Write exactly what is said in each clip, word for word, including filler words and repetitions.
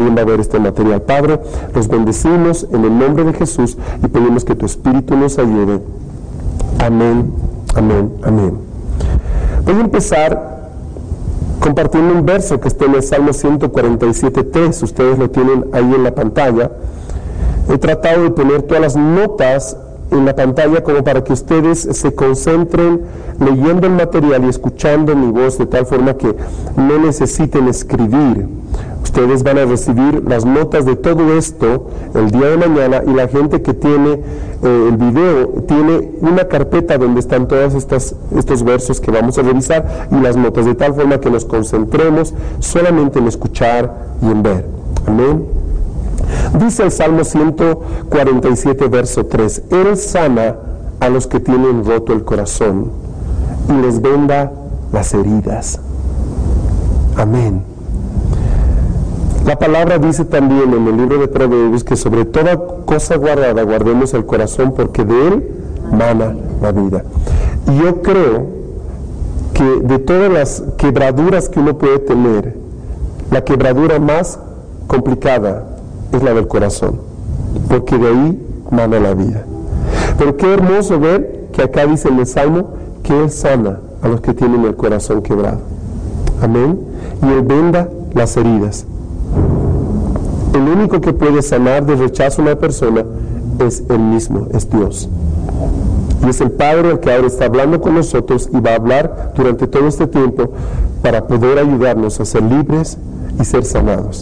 también va a ver este material. Padre, los bendecimos en el nombre de Jesús y pedimos que tu Espíritu nos ayude. Amén, amén, amén. Voy a empezar compartiendo un verso que está en el Salmo ciento cuarenta y siete, tres. Ustedes lo tienen ahí en la pantalla. He tratado de poner todas las notas en la pantalla como para que ustedes se concentren leyendo el material y escuchando mi voz, de tal forma que no necesiten escribir. Ustedes van a recibir las notas de todo esto el día de mañana, y la gente que tiene eh, el video tiene una carpeta donde están todos estas, estos versos que vamos a revisar y las notas, de tal forma que nos concentremos solamente en escuchar y en ver. Amén. Dice el Salmo ciento cuarenta y siete, verso tres: Él sana a los que tienen roto el corazón y les venda las heridas. Amén. La palabra dice también en el libro de Proverbios que sobre toda cosa guardada guardemos el corazón, porque de él mana la vida. Y yo creo que de todas las quebraduras que uno puede tener, la quebradura más complicada es la del corazón, porque de ahí mana la vida. Pero qué hermoso ver que acá dice en el Salmo que Él sana a los que tienen el corazón quebrado. Amén. Y Él venda las heridas. El único que puede sanar de rechazo a una persona es Él mismo, es Dios. Y es el Padre el que ahora está hablando con nosotros y va a hablar durante todo este tiempo para poder ayudarnos a ser libres y ser sanados.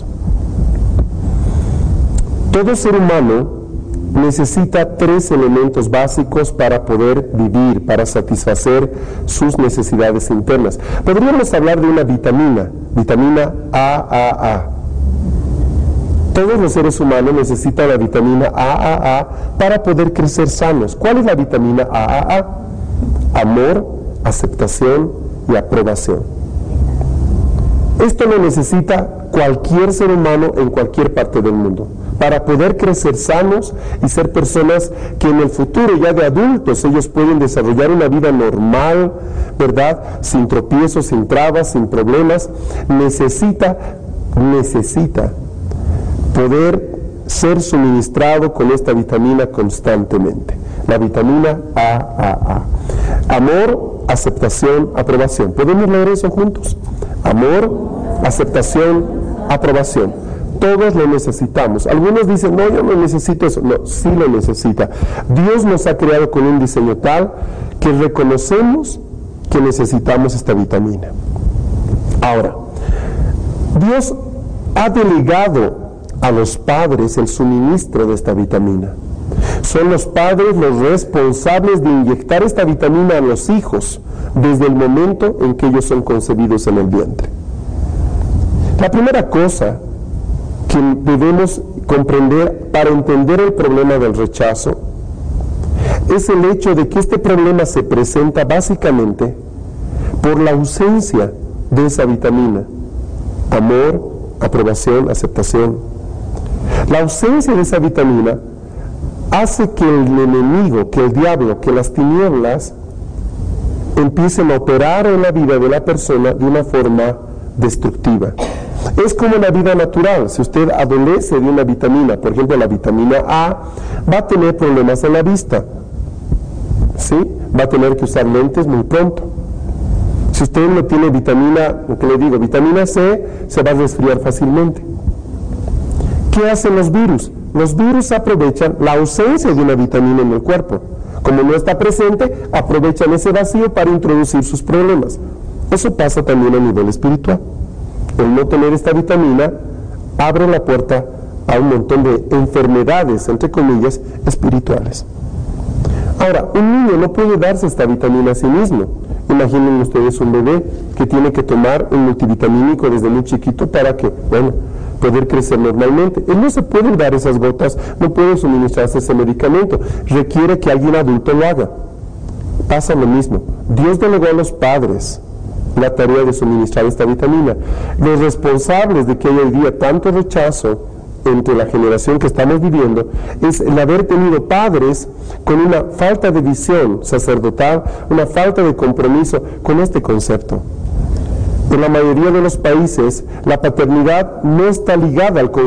Todo ser humano necesita tres elementos básicos para poder vivir, para satisfacer sus necesidades internas. Podríamos hablar de una vitamina, vitamina A A A. Todos los seres humanos necesitan la vitamina A A A para poder crecer sanos. ¿Cuál es la vitamina A A A? Amor, aceptación y aprobación. Esto lo necesita cualquier ser humano en cualquier parte del mundo, para poder crecer sanos y ser personas que en el futuro, ya de adultos, ellos pueden desarrollar una vida normal, ¿verdad? Sin tropiezos, sin trabas, sin problemas. Necesita, necesita poder ser suministrado con esta vitamina constantemente. La vitamina A A A. Amor, aceptación, aprobación. ¿Podemos leer eso juntos? Amor, aceptación, aprobación. Todos lo necesitamos. Algunos dicen, no, yo no necesito eso. No, sí lo necesita. Dios nos ha creado con un diseño tal que reconocemos que necesitamos esta vitamina. Ahora, Dios ha delegado a los padres el suministro de esta vitamina. Son los padres los responsables de inyectar esta vitamina a los hijos desde el momento en que ellos son concebidos en el vientre. La primera cosa que debemos comprender para entender el problema del rechazo es el hecho de que este problema se presenta básicamente por la ausencia de esa vitamina: amor, aprobación, aceptación. La ausencia de esa vitamina hace que el enemigo, que el diablo, que las tinieblas empiecen a operar en la vida de la persona de una forma destructiva. Es como la vida natural. Si usted adolece de una vitamina, por ejemplo la vitamina A, va a tener problemas en la vista, ¿sí? Va a tener que usar lentes muy pronto. Si usted no tiene vitamina, lo que le digo, vitamina C, se va a resfriar fácilmente. ¿Qué hacen los virus? Los virus aprovechan la ausencia de una vitamina en el cuerpo. Como no está presente, aprovechan ese vacío para introducir sus problemas. Eso pasa también a nivel espiritual. El no tener esta vitamina abre la puerta a un montón de enfermedades, entre comillas, espirituales. Ahora, un niño no puede darse esta vitamina a sí mismo. Imaginen ustedes un bebé que tiene que tomar un multivitamínico desde muy chiquito para que, bueno, poder crecer normalmente. Él no se puede dar esas gotas, no puede suministrarse ese medicamento. Requiere que alguien adulto lo haga. Pasa lo mismo. Dios delegó a los padres la tarea de suministrar esta vitamina. Los responsables de que haya hoy día tanto rechazo entre la generación que estamos viviendo es el haber tenido padres con una falta de visión sacerdotal, una falta de compromiso con este concepto. En la mayoría de los países, la paternidad no está ligada al concepto